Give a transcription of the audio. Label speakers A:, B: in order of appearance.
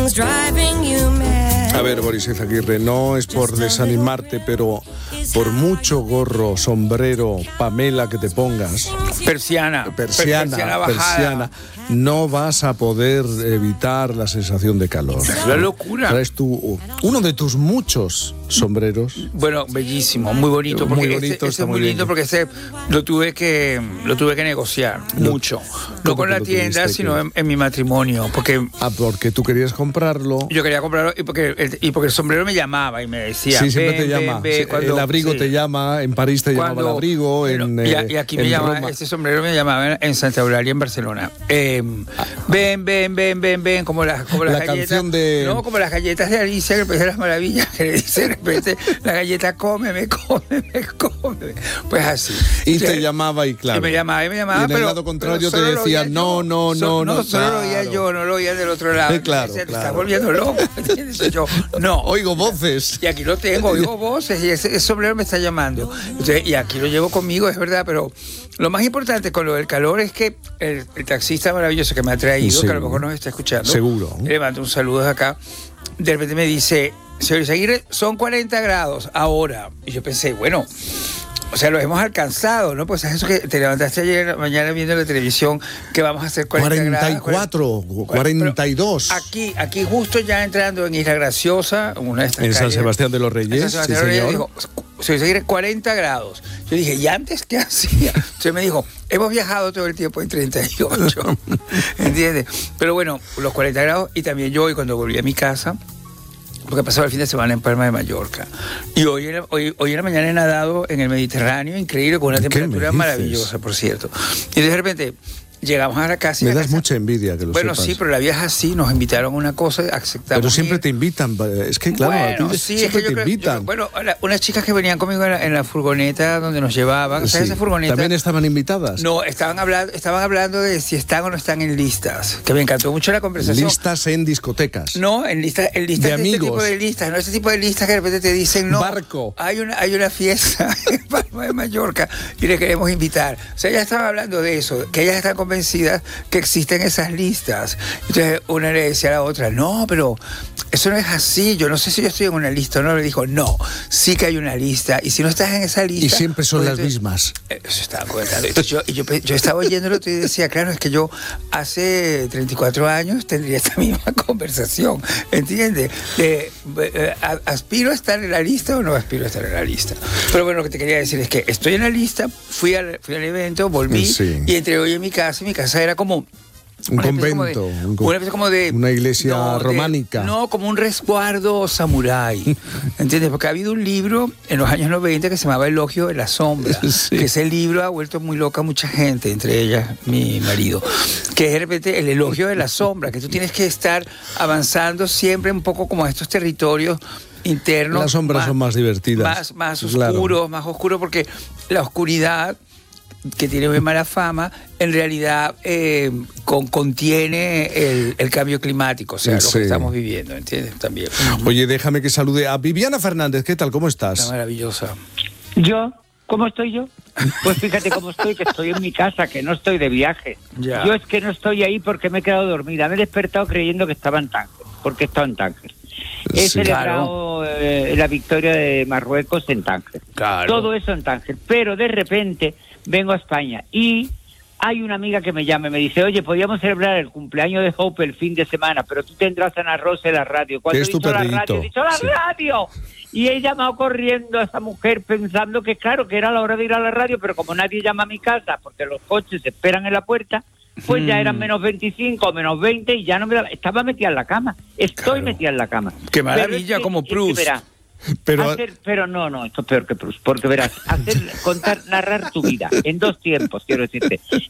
A: A ver, Boris Izaguirre, no es por desanimarte, pero por mucho gorro, sombrero, Pamela que te pongas,
B: persiana bajada,
A: no vas a poder evitar la sensación de calor.
B: Es una locura.
A: Traes uno de tus muchos sombreros.
B: Bueno, bellísimo, muy bonito, porque
A: muy bonito,
B: ese es muy lindo, porque ese lo tuve que negociar mucho, no con la tienda, sino en mi matrimonio, porque
A: tú querías comprarlo.
B: Yo quería comprarlo y porque el sombrero me llamaba y me decía.
A: Sí, siempre te llama.
B: Cuando,
A: el abrigo te llama, en París te llamaba el abrigo,
B: y aquí me llama, este sombrero me llamaba en Santa Eulalia, en Barcelona. Ven, como las galletas.
A: Canción de...
B: No, como las galletas de Alicia, que de las maravillas, que le dice de repente la galleta, cómeme. Pues así.
A: Y te llamaba y claro.
B: Y me llamaba,
A: y en el lado contrario te decía, no.
B: Solo lo oía yo, no lo oía del otro lado.
A: Claro,
B: Te estás volviendo loco. Yo, no.
A: Oigo voces.
B: Y aquí lo tengo, oigo voces, y ese sombrero me está llamando. Entonces, y aquí lo llevo conmigo, es verdad, pero lo más importante con lo del calor es que el taxista maravilloso que me ha traído,
A: sí,
B: que a lo mejor nos está escuchando,
A: seguro,
B: le mando un saludo desde acá, de repente me dice, señor Izaguirre, son 40 grados ahora. Y yo pensé, bueno, o sea, lo hemos alcanzado, ¿no? Pues es eso que te levantaste ayer mañana viendo la televisión, que vamos a hacer
A: 44, 42.
B: Aquí justo ya entrando en Isla Graciosa, una de estas
A: en
B: calles,
A: San Sebastián de los Reyes,
B: sí, señor. Dijo, se dice 40 grados. Yo dije, ¿y antes qué hacía? Entonces me dijo, hemos viajado todo el tiempo en 38. ¿Entiendes? Pero bueno, los 40 grados, y también yo hoy cuando volví a mi casa, porque pasaba el fin de semana en Palma de Mallorca. Y hoy en la mañana he nadado en el Mediterráneo, increíble, con una temperatura maravillosa, por cierto. Y de repente llegamos a la casa.
A: Me das mucha envidia que lo sepas.
B: Bueno, sí, pero la vida es así, nos invitaron a una cosa, aceptamos.
A: Pero siempre te invitan, es que claro,
B: bueno,
A: a ti
B: sí,
A: siempre
B: es que
A: te invitan.
B: Unas chicas que venían conmigo en la furgoneta donde nos llevaban,
A: Sí.
B: esa furgoneta.
A: ¿También estaban invitadas?
B: No, estaban hablando de si están o no están en listas, que me encantó mucho la conversación.
A: Listas en discotecas.
B: No, en listas
A: de amigos.
B: Este tipo de listas, no ese tipo de listas que de repente te dicen, no,
A: barco.
B: Hay una fiesta en Palma de Mallorca y le queremos invitar. O sea, ellas estaban hablando de eso, que ellas están convencidas que existen esas listas. Entonces una le decía a la otra, no, pero eso no es así, yo no sé si yo estoy en una lista o no. Le dijo, no, sí que hay una lista, y si no estás en esa lista...
A: Y siempre son las mismas.
B: Eso estaba comentando. Yo estaba oyéndolo y decía, claro, es que yo hace 34 años tendría esta misma conversación, ¿entiendes? ¿Aspiro a estar en la lista o no aspiro a estar en la lista? Pero bueno, lo que te quería decir es que estoy en la lista, fui al evento, volví, y entré hoy en mi casa era como...
A: Un convento, una iglesia románica.
B: No, como un resguardo samurái. ¿Entiendes? Porque ha habido un libro en los años 90 que se llamaba Elogio de la Sombra. Sí. Que ese libro ha vuelto muy loca a mucha gente, entre ellas mi marido. Que es de repente el elogio de la sombra, que tú tienes que estar avanzando siempre un poco como a estos territorios internos.
A: Las sombras son más divertidas.
B: Más oscuros, más oscuros, porque la oscuridad, que tiene muy mala fama, en realidad contiene el cambio climático, o sea, lo que estamos viviendo, ¿entiendes? También.
A: Oye, déjame que salude a Viviana Fernández. ¿Qué tal? ¿Cómo estás?
B: Está maravillosa.
C: ¿Yo? ¿Cómo estoy yo? Pues fíjate cómo estoy, que estoy en mi casa, que no estoy de viaje.
B: Ya.
C: Yo es que no estoy ahí porque me he quedado dormida. Me he despertado creyendo que estaba en Tánger, porque he estado en Tánger. He celebrado la victoria de Marruecos en Tánger.
B: Claro.
C: Todo eso en Tánger. Pero de repente vengo a España y hay una amiga que me llama y me dice, oye, podríamos celebrar el cumpleaños de Hope el fin de semana, pero tú tendrás a Ana Rosa en la radio. Cuando he dicho la radio, he dicho la radio. Y he llamado corriendo a esa mujer pensando que claro, que era la hora de ir a la radio, pero como nadie llama a mi casa porque los coches esperan en la puerta, pues ya eran menos 25, menos 20 y ya no me daba. Estaba metida en la cama. Estoy metida en la cama.
B: Qué maravilla, como Proust.
C: Pero no, esto es peor que Proust, porque verás, narrar tu vida en dos tiempos, quiero decirte.